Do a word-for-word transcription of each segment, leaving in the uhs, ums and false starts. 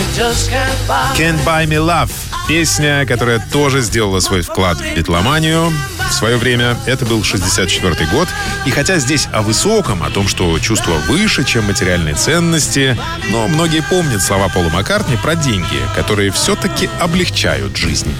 Can't Buy Me Love. Песня, которая тоже сделала свой вклад в битломанию. В свое время это был шестьдесят четвёртый год. И хотя здесь о высоком, о том, что чувство выше, чем материальные ценности, но многие помнят слова Пола Маккартни про деньги, которые все-таки облегчают жизнь.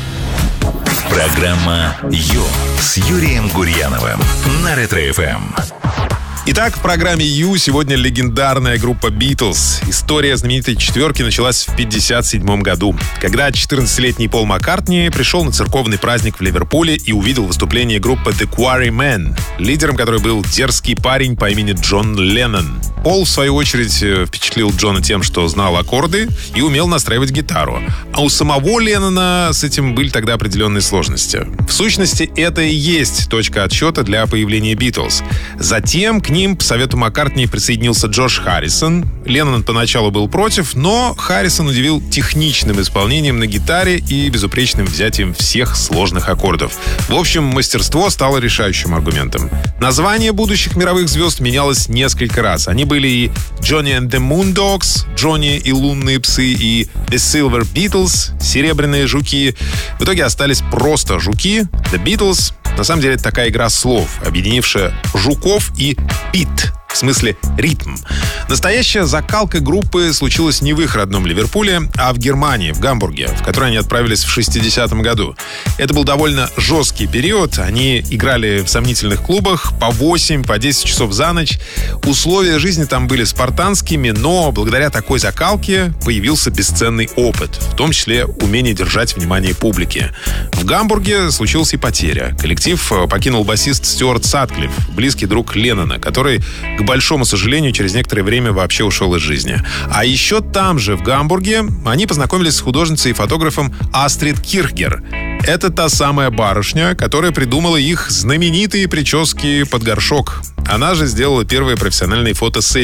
Программа «Ю» с Юрием Гурьяновым на Ретро-эф эм. Итак, в программе «Ю» сегодня легендарная группа «Битлз». История знаменитой четверки началась в пятьдесят седьмом году, когда четырнадцатилетний Пол Маккартни пришел на церковный праздник в Ливерпуле и увидел выступление группы The Quarrymen, лидером которой был дерзкий парень по имени Джон Леннон. Пол, в свою очередь, впечатлил Джона тем, что знал аккорды и умел настраивать гитару. А у самого Леннона с этим были тогда определенные сложности. В сущности, это и есть точка отсчета для появления «Битлз». Затем к ним по совету Маккартни присоединился Джордж Харрисон. Леннон поначалу был против, но Харрисон удивил техничным исполнением на гитаре и безупречным взятием всех сложных аккордов. В общем, мастерство стало решающим аргументом. Название будущих мировых звезд менялось несколько раз. Они были и Johnny and the Moondogs, Джонни и лунные псы, и The Silver Beatles, серебряные жуки. В итоге остались просто жуки, The Beatles. На самом деле это такая игра слов, объединившая жуков и бит, в смысле ритм. Настоящая закалка группы случилась не в их родном Ливерпуле, а в Германии, в Гамбурге, в который они отправились в шестидесятом году. Это был довольно жесткий период. Они играли в сомнительных клубах по восемь, по десять часов за ночь. Условия жизни там были спартанскими, но благодаря такой закалке появился бесценный опыт, в том числе умение держать внимание публики. В Гамбурге случилась и потеря. Коллектив покинул басист Стюарт Сатклифф, близкий друг Леннона, который, к большому сожалению, через некоторое время вообще ушел из жизни. А еще там же, в Гамбурге, они познакомились с художницей и фотографом Астрид Кирхгер. Это та самая барышня, которая придумала их знаменитые прически под горшок. Она же сделала первые профессиональные фотосессии